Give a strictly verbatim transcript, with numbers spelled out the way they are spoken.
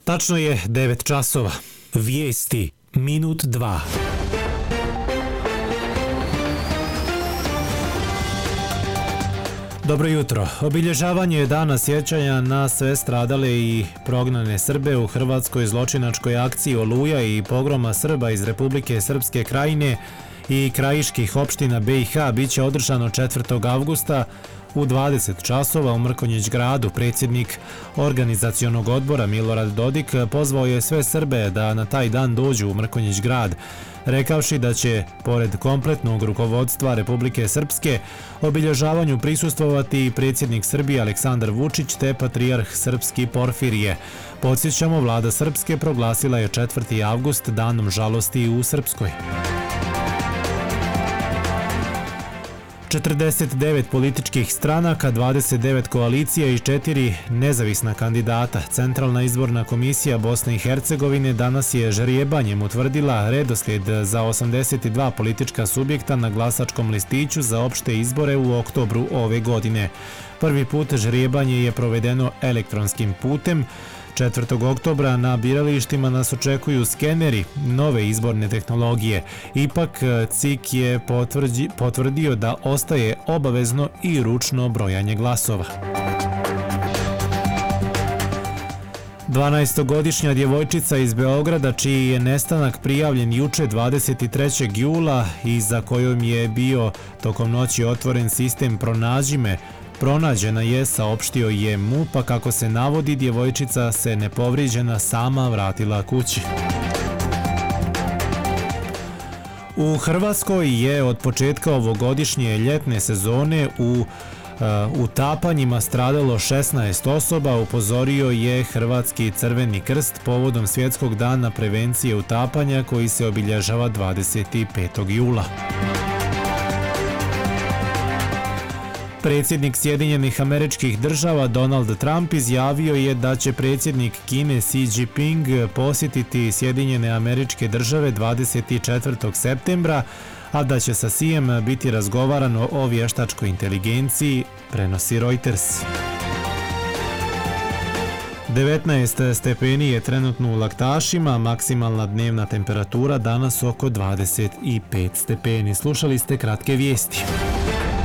Tačno je devet časova. Vijesti minut dva. Dobro jutro. Obilježavanje dana sjećanja na sve stradale i prognane Srbe u hrvatskoj zločinačkoj akciji Oluja i pogroma Srba iz Republike Srpske Krajine i krajiških opština be i ha biće održano četvrtog avgusta u dvadeset časova u Mrkonjić gradu. Predsjednik organizacionog odbora Milorad Dodik pozvao je sve Srbe da na taj dan dođu u Mrkonjić grad, rekavši da će, pored kompletnog rukovodstva Republike Srpske, obilježavanju prisustvovati i predsjednik Srbije Aleksandar Vučić te patrijarh srpski Porfirije. Podsjećamo, vlada Srpske proglasila je četvrti avgust danom žalosti u Srpskoj. četrdeset devet političkih stranaka, dvadeset devet koalicija i četiri nezavisna kandidata. Centralna izborna komisija Bosne i Hercegovine danas je žrebanjem utvrdila redoslijed za osamdeset dva politička subjekta na glasačkom listiću za opšte izbore u oktobru ove godine. Prvi put žrebanje je provedeno elektronskim putem. četvrtog oktobra na biralištima nas očekuju skeneri, nove izborne tehnologije. Ipak C I K je potvrđi, potvrdio da ostaje obavezno i ručno brojanje glasova. dvanaestogodišnja djevojčica iz Beograda, čiji je nestanak prijavljen juče dvadeset trećeg jula i za kojom je bio tokom noći otvoren sistem Pronađi me, pronađena je, saopštio je M U P, a kako se navodi, djevojčica se nepovrijeđena sama vratila kući. U Hrvatskoj je od početka ovogodišnje ljetne sezone u utapanjima stradalo šesnaest osoba, upozorio je Hrvatski Crveni krst povodom Svjetskog dana prevencije utapanja koji se obilježava dvadeset petog jula. Predsjednik Sjedinjenih Američkih Država Donald Trump izjavio je da će predsjednik Kine Xi Jinping posjetiti Sjedinjene Američke Države dvadeset četvrtog septembra, a da će sa Xijem biti razgovarano o vještačkoj inteligenciji, prenosi Reuters. devetnaest stepeni je trenutno u Laktašima, maksimalna dnevna temperatura danas oko dvadeset pet stepeni. Slušali ste kratke vijesti.